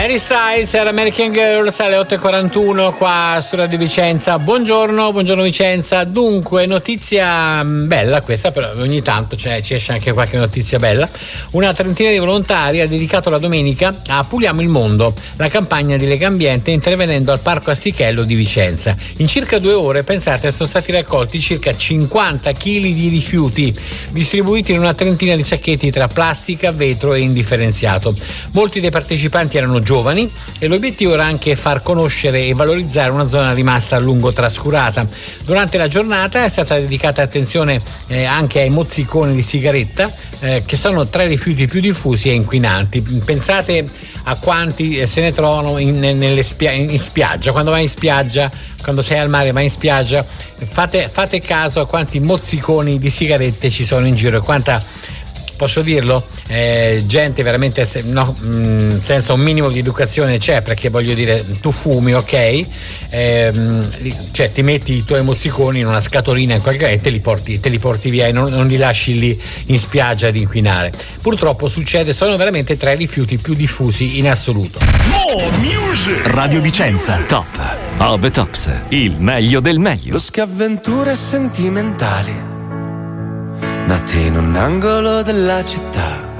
Harry Styles era American Girl, alle 8.41 qua su Radio Vicenza. Buongiorno Vicenza. Dunque, notizia bella questa, però ogni tanto ci esce anche qualche notizia bella. Una trentina di volontari ha dedicato la domenica a Puliamo il Mondo, la campagna di Legambiente, intervenendo al Parco Astichello di Vicenza. In circa 2 ore, pensate, sono stati raccolti circa 50 kg di rifiuti, distribuiti in una trentina di sacchetti tra plastica, vetro e indifferenziato. Molti dei partecipanti erano giovani e l'obiettivo era anche far conoscere e valorizzare una zona rimasta a lungo trascurata. Durante la giornata è stata dedicata attenzione anche ai mozziconi di sigaretta, che sono tra i rifiuti più diffusi e inquinanti. Pensate a quanti se ne trovano in spiaggia. Quando vai in spiaggia, quando sei al mare, vai in spiaggia, fate caso a quanti mozziconi di sigarette ci sono in giro e quanta, posso dirlo, gente veramente senza un minimo di educazione c'è, perché voglio dire, tu fumi, ok, cioè ti metti i tuoi mozziconi in una scatolina in qualche e te li porti via e non li lasci lì in spiaggia ad inquinare. Purtroppo succede, sono veramente tra i rifiuti più diffusi in assoluto. Radio Vicenza, top of the tops, il meglio del meglio. Losche avventure sentimentali nate in un angolo della città,